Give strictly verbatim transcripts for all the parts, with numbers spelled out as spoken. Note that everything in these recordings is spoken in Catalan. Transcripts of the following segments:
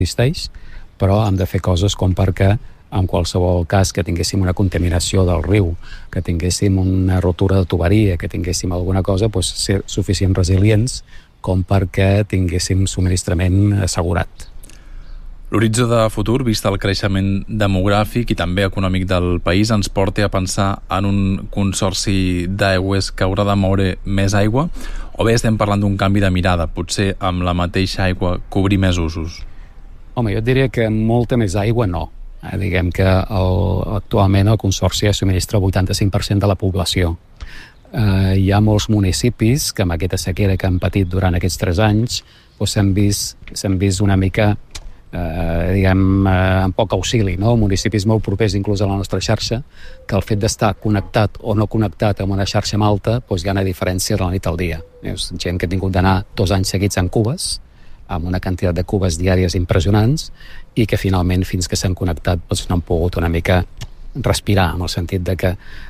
existeix, però hem de fer coses com perquè en qualsevol cas que tinguéssim una contaminació del riu, que tinguéssim una rotura de tuberia, que tinguéssim alguna cosa, doncs ser suficient resilients com perquè tinguéssim subministrament assegurat. L'horitzó de futur, vist el creixement demogràfic i també econòmic del país, ens porta a pensar en un consorci d'aigües que haurà de moure més aigua, o bé estem parlant d'un canvi de mirada, potser amb la mateixa aigua cobrir més usos? Home, jo et diria que molta més aigua no. Eh, diguem que el, actualment el Consorci subministra el vuitanta-cinc per cent de la població. Eh, hi ha molts municipis que amb aquesta sequera que han patit durant aquests tres anys doncs s'han vist, s'han vist una mica eh, diguem, eh, amb poc auxili, no? Municipis molt propers inclús a la nostra xarxa, que el fet d'estar connectat o no connectat amb una xarxa amb alta doncs hi ha una diferència de la nit al dia. És gent que ha tingut d'anar dos anys seguits en cubes, amb una quantitat de cubes diàries impressionants, i que finalment, fins que s'han connectat, doncs no han pogut una mica respirar, en el sentit de que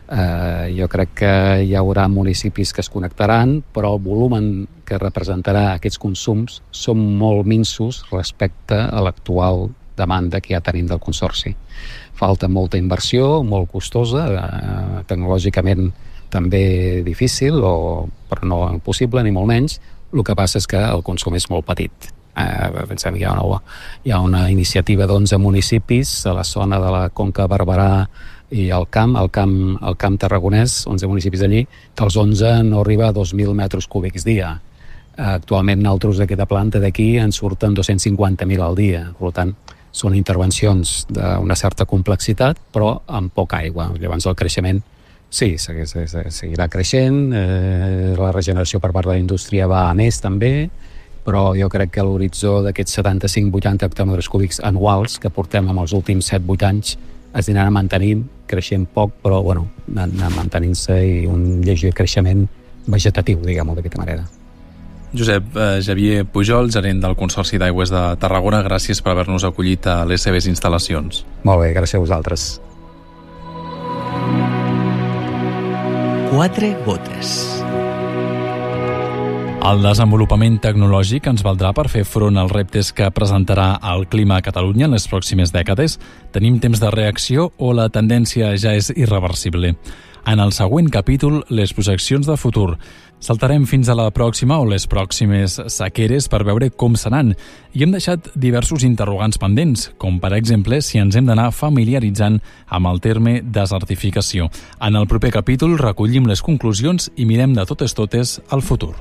eh, jo crec que hi haurà municipis que es connectaran, però el volum que representarà aquests consums són molt minsos respecte a l'actual demanda que ja tenim del Consorci. Falta molta inversió, molt costosa, eh, tecnològicament també difícil, o, però no impossible, ni molt menys. El que passa és que el consum és molt petit. Eh, pensem que hi ha una, hi ha una iniciativa d'onze municipis a la zona de la Conca Barberà i el Camp, el Camp, el Camp Tarragonès, onze municipis allí, que els onze no arriba a dos mil metres cúbics dia. Eh, actualment, nosaltres d'aquesta planta d'aquí en surten dos-cents cinquanta mil al dia. Per tant, són intervencions d'una certa complexitat, però amb poca aigua. Llavors el creixement sí, seguirà creixent, eh, la regeneració per part de la indústria va a més també, però jo crec que l'horitzó d'aquests setanta-cinc vuitanta hectòmetres cúbics anuals que portem amb els últims set vuit anys es aniran mantenint, creixent poc, però bueno, anar mantenint-se i un lleuger creixement vegetatiu, diguem-ho d'aquesta manera. Josep eh, Xavier Pujol, gerent del Consorci d'Aigües de Tarragona, gràcies per haver-nos acollit a les seves instal·lacions. Molt bé, gràcies a vosaltres. Quatre gotes. El desenvolupament tecnològic ens valdrà per fer front als reptes que presentarà el clima a Catalunya en les pròximes dècades? Tenim temps de reacció o la tendència ja és irreversible? En el següent capítol, les projeccions de futur. Saltarem fins a la pròxima o les pròximes sequeres per veure com seran. I hem deixat diversos interrogants pendents, com per exemple si ens hem d'anar familiaritzant amb el terme desertificació. En el proper capítol recollim les conclusions i mirem de totes totes al futur.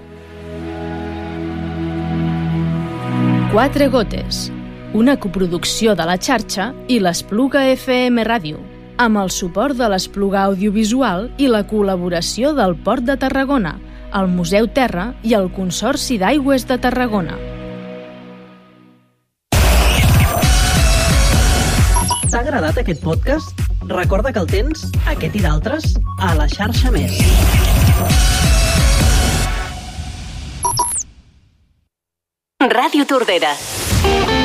Quatre gotes, una coproducció de la xarxa i l'Espluga F M Ràdio, amb el suport de l'Espluga Audiovisual i la col·laboració del Port de Tarragona, el Museu Terra i el Consorci d'Aigües de Tarragona. T'ha agradat aquest podcast? Recorda que el tens, aquest i d'altres, a la xarxa Més. Ràdio Tordera.